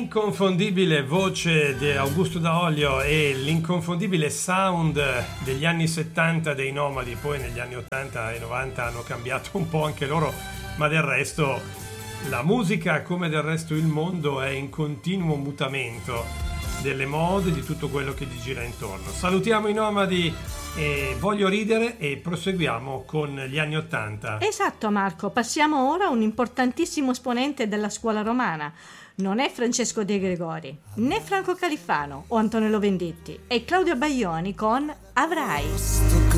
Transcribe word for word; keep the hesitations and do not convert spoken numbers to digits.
L'inconfondibile voce di Augusto Daolio e l'inconfondibile sound degli anni settanta dei Nomadi, poi negli anni ottanta e novanta hanno cambiato un po' anche loro, ma del resto la musica, come del resto il mondo, è in continuo mutamento delle mode, di tutto quello che gli gira intorno. Salutiamo i Nomadi e Voglio ridere e proseguiamo con gli anni ottanta. Esatto Marco, passiamo ora a un importantissimo esponente della scuola romana. Non è Francesco De Gregori, né Franco Califano o Antonello Venditti, è Claudio Baglioni con Avrai.